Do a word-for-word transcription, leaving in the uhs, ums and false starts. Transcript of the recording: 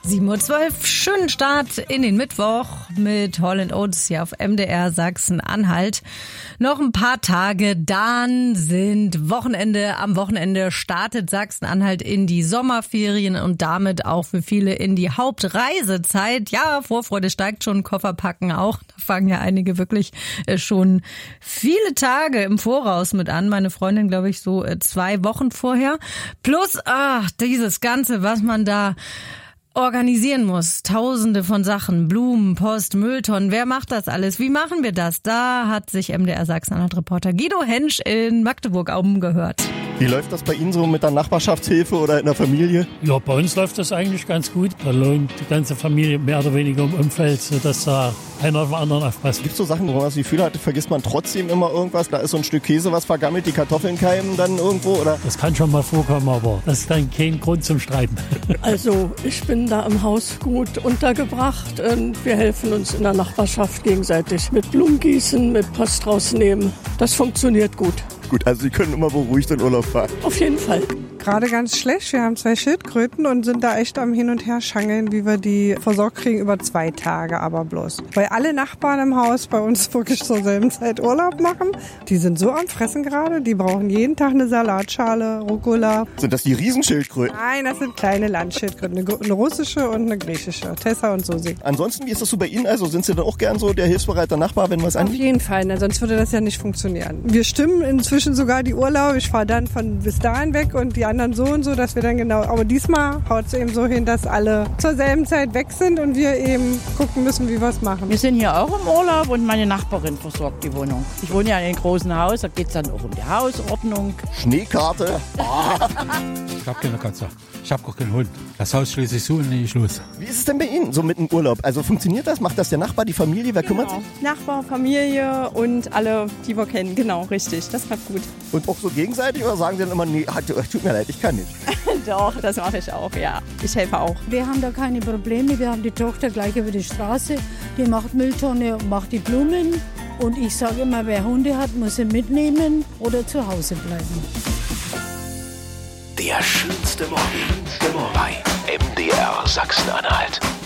sieben Uhr zwölf, schönen Start in den Mittwoch mit Holland Oates hier auf M D R Sachsen-Anhalt. Noch ein paar Tage, dann sind Wochenende. Am Wochenende startet Sachsen-Anhalt in die Sommerferien und damit auch für viele in die Hauptreisezeit. Ja, Vorfreude steigt schon, Koffer packen auch. Da fangen ja einige wirklich schon viele Tage im Voraus mit an. Meine Freundin, glaube ich, so zwei Wochen vorher. Plus, ach, dieses Ganze, was man da organisieren muss. Tausende von Sachen, Blumen, Post, Mülltonnen. Wer macht das alles? Wie machen wir das? Da hat sich M D R Sachsen-Anhalt-Reporter Guido Hensch in Magdeburg umgehört. Wie läuft das bei Ihnen so mit der Nachbarschaftshilfe oder in der Familie? Ja, bei uns läuft das eigentlich ganz gut. Da lohnt die ganze Familie mehr oder weniger im Umfeld, sodass da einer auf den anderen aufpasst. Gibt es so Sachen, wo man das Gefühl hat, vergisst man trotzdem immer irgendwas? Da ist so ein Stück Käse, was vergammelt, die Kartoffeln keimen dann irgendwo, oder? Das kann schon mal vorkommen, aber das ist dann kein Grund zum Streiten. Also ich bin da im Haus gut untergebracht und wir helfen uns in der Nachbarschaft gegenseitig mit Blumengießen, mit Post rausnehmen. Das funktioniert gut. Gut, also Sie können immer beruhigt in Urlaub fahren. Auf jeden Fall. Gerade ganz schlecht. Wir haben zwei Schildkröten und sind da echt am Hin- und Her-Schangeln, wie wir die versorgt kriegen über zwei Tage aber bloß. Weil alle Nachbarn im Haus bei uns wirklich zur selben Zeit Urlaub machen. Die sind so am Fressen gerade, die brauchen jeden Tag eine Salatschale, Rucola. Sind das die Riesenschildkröten? Nein, das sind kleine Landschildkröten, eine, eine russische und eine griechische, Tessa und Susi. Ansonsten, wie ist das so bei Ihnen? Also sind Sie dann auch gern so der hilfsbereite Nachbar, wenn was Auf anliegt? jeden Fall, ne, sonst würde das ja nicht funktionieren. Wir stimmen inzwischen sogar die Urlaube. Ich fahre dann von bis dahin weg und die anderen so und so, dass wir dann genau, aber diesmal haut es eben so hin, dass alle zur selben Zeit weg sind und wir eben gucken müssen, wie wir es machen. Wir sind hier auch im Urlaub und meine Nachbarin versorgt die Wohnung. Ich wohne ja in einem großen Haus, da geht es dann auch um die Hausordnung. Schneekarte. Ich habe keine Katze. Ich habe auch keinen Hund. Das Haus schließe ich so und nicht los. Wie ist es denn bei Ihnen so mit dem Urlaub? Also funktioniert das? Macht das der Nachbar, die Familie? Wer kümmert sich? Nachbar, Familie und alle, die wir kennen. Genau, richtig. Das klappt gut. Und auch so gegenseitig oder sagen Sie dann immer, nee, tut mir leid, ich kann nicht? Doch, das mache ich auch, ja. Ich helfe auch. Wir haben da keine Probleme. Wir haben die Tochter gleich über die Straße. Die macht Mülltonne und macht die Blumen. Und ich sage immer, wer Hunde hat, muss sie mitnehmen oder zu Hause bleiben. Der schönste Morgen bei M D R Sachsen-Anhalt.